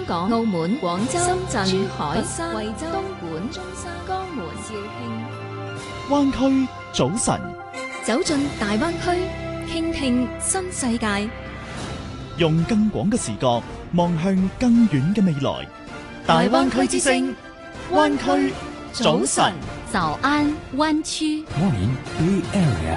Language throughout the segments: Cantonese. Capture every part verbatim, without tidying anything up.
香港、澳門、廣州、深圳、珠海、 佛山、 惠州、東莞、中山、江門、肇慶。 灣區早晨， 走進大灣區，傾聽新世界， 用更廣嘅視角望向更遠嘅未來。大灣區之聲，灣區早晨， 早安灣區。 Morning Bay Area。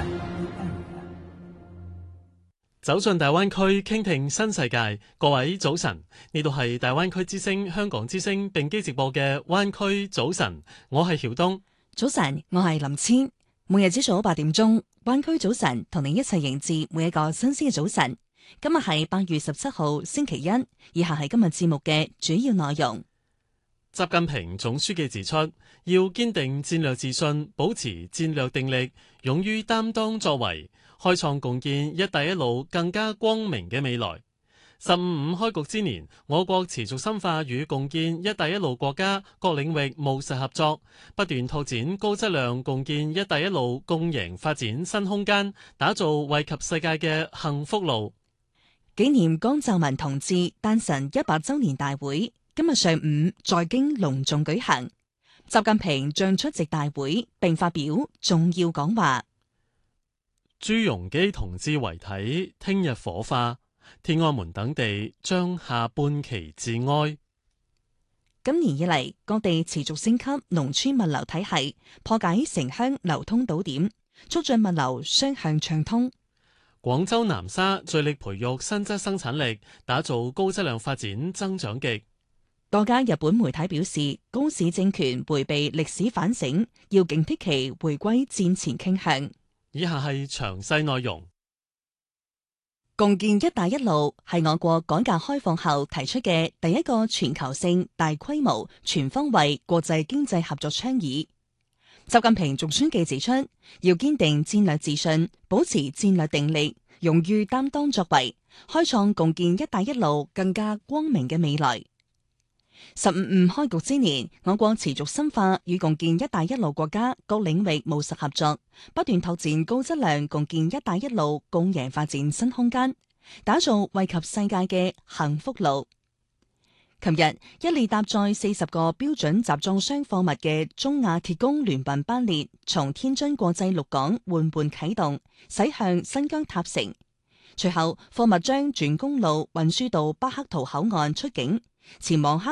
走進大灣區，傾聽新世界。各位早晨，呢度係大灣區之聲、香港之聲並機直播嘅灣區早晨。我係曉東。 早晨，我係林千。每日朝早八點鐘，灣區早晨同你一齊迎接每一個新鮮嘅早晨。今日係八月十七號星期一，以下係今日節目嘅主要內容。 習近平總書記指出，要堅定戰略自信，保持戰略定力，勇於擔當作為，開創共建一帶一路更加光明嘅未來。十五五開局之年，我國持續深化與共建一帶一路國家各領域務實合作，不斷拓展高質量共建一帶一路共贏發展新空間，打造惠及世界嘅幸福路。 紀念江澤民同志誕辰一百周年大會今日上午在京隆重舉行，習近平將出席大會並發表重要講話。 朱鎔基同志遺體聽日火化，天安門等地將下半旗致哀。 今年以嚟，各地持續升級農村物流體系，破解城鄉流通堵點，促進物流雙向暢通。 廣州南沙致力培育新質生產力，打造高質量發展增長極。 多家日本媒體表示，高市政權迴避歷史反省，要警惕其回歸戰前傾向。 以下係詳細內容。 共建一帶一路係我國改革開放後提出嘅第一個全球性大規模全方位國際經濟合作倡議。習近平總書記指出，要堅定戰略自信，保持戰略定力，勇於擔當作為，開創共建一帶一路更加光明嘅未來。十五五開局之年，我國持續深化與共建一帶一路國家各領域務實合作，不斷拓展高質量共建一帶一路共贏發展新空間，打造惠及世界嘅幸福路。琴日，一列搭載四十個標準集裝箱貨物嘅中亞鐵工聯運班列從天津國際陸港緩緩啟動，駛向新疆塔城。隨後，貨物將轉公路運輸到巴克圖口岸出境，前往